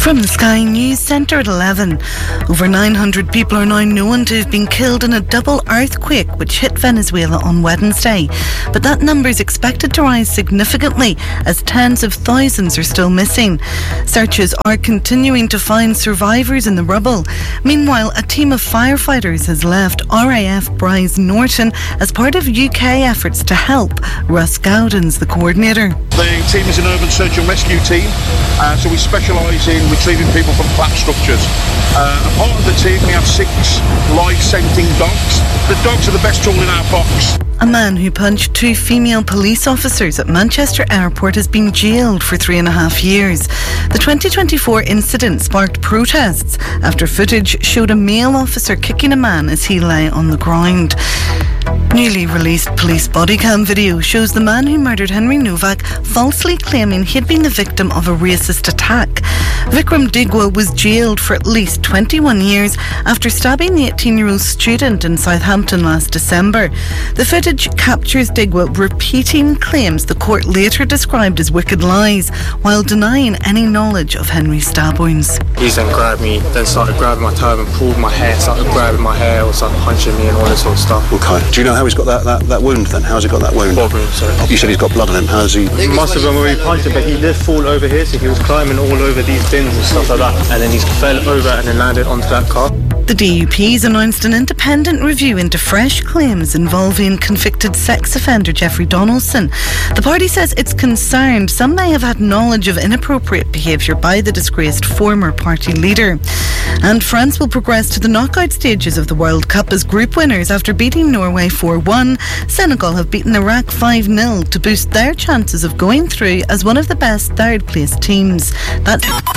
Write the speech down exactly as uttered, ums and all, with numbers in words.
From the Sky News Centre at eleven. Over nine hundred people are now known to have been killed in a double earthquake which hit Venezuela on Wednesday. But that number is expected to rise significantly as tens of thousands are still missing. Searches are continuing to find survivors in the rubble. Meanwhile, a team of firefighters has left R A F Bryce Norton as part of U K efforts to help. Russ Gowden's the coordinator. The team is an urban search and rescue team, uh, so we specialise in retrieving people from collapsed structures. Uh, a part of the team, we have six life-scenting dogs. The dogs are the best tool in our box. A man who punched two female police officers at Manchester Airport has been jailed for three and a half years. The twenty twenty-four incident sparked protests after footage showed a male officer kicking a man as he lay on the ground. Newly released police body cam video shows the man who murdered Henry Novak falsely claiming he'd been the victim of a racist attack. Vikram Digwa was jailed for at least twenty-one years after stabbing the eighteen-year-old student in Southampton last December. The footage captures Digwa repeating claims the court later described as wicked lies while denying any knowledge of Henry's stab wounds. He then grabbed me, then started grabbing my toe and pulled my hair, started grabbing my hair, or started punching me and all this sort of stuff. Okay. Do you know how he's got that, that, that wound then? How's he got that wound? Bob wound, sorry. You said he's got blood on him. How's he? He must have been where he punched him, but he did fall over here, so he was climbing all over these bins and stuff like that. And then he fell over and then landed onto that car. The D U P's announced an independent review into fresh claims involving convicted sex offender Jeffrey Donaldson. The party says it's concerned some may have had knowledge of inappropriate behaviour by the disgraced former party leader. And France will progress to the knockout stages of the World Cup as group winners after beating Norway four one. Senegal have beaten Iraq five nil to boost their chances of going through as one of the best third place teams. That's